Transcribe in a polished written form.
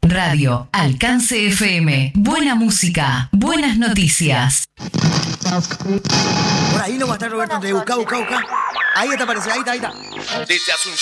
Radio Alcance FM. Buena música, buenas noticias. Por ahí no va a estar Roberto Andreu. Busca. Ahí te aparece, ahí está. Desde hace un